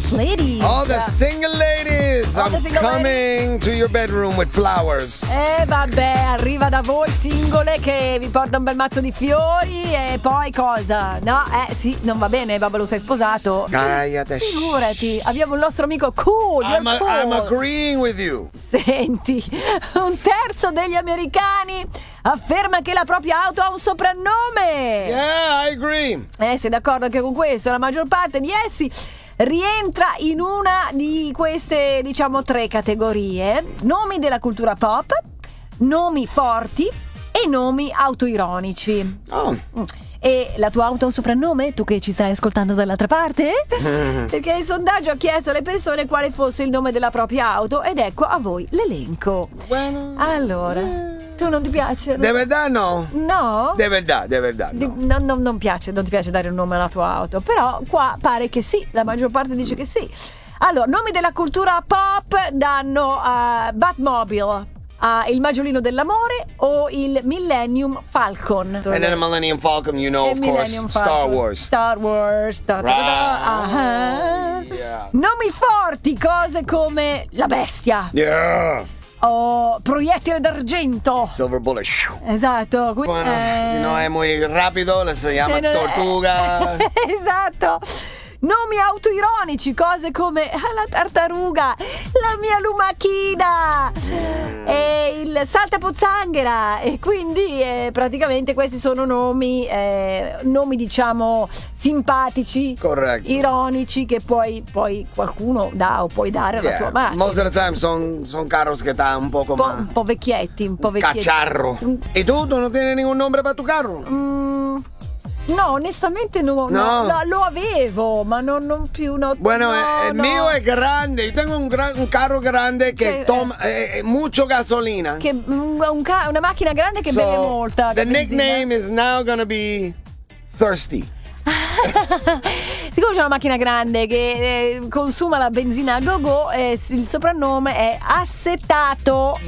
ladies. All the single ladies. All the I'm single coming to your bedroom with flowers. Vabbè, arriva da voi singole che vi porta un bel mazzo di fiori e poi cosa? No, sì, non va bene, babbo, lo sei sposato. Figurati, abbiamo il nostro amico cool. I'm agreeing with you. Senti, un terzo degli americani afferma che la propria auto ha un soprannome. Yeah, I agree. Sei d'accordo anche con questo? La maggior parte di essi rientra in una di queste, diciamo, 3 categorie: nomi della cultura pop, nomi forti e nomi autoironici. Oh. E la tua auto ha un soprannome? Tu che ci stai ascoltando dall'altra parte? Perché il sondaggio ha chiesto alle persone quale fosse il nome della propria auto ed ecco a voi l'elenco. Bueno, allora, tu non ti piace? De verdad no. No? De verdad no. Non ti piace dare un nome alla tua auto, però qua pare che sì, la maggior parte dice che sì. Allora, nomi della cultura pop danno a Batmobile, il Maggiolino dell'amore o il Millennium Falcon. And then a Millennium Falcon, you know, of course, Star Wars. Star Wars. Yeah. Nomi forti, cose come la bestia. Yeah. O proiettile d'argento. Silver Bullet. Esatto. Bueno, si no è muy rápido, se llama tortuga. Esatto. Nomi autoironici, cose come la tartaruga, la mia lumachina e il saltapozzanghera, e quindi praticamente questi sono nomi diciamo simpatici, corretto, ironici, che poi qualcuno dà o puoi dare alla tua macchina. Most of the time son carros que están un poco más un po' vecchietti. cacharro. ¿Y tú no tienes ningún nombre para tu carro? No, onestamente no. Lo avevo, ma non più. Bueno, el mío es grande. Yo tengo un carro grande que toma mucho gasolina. Una macchina grande che beve molta. The nickname is now gonna be Thirsty. Siccome c'è una macchina grande che consuma la benzina a go-go, il soprannome è Assetato.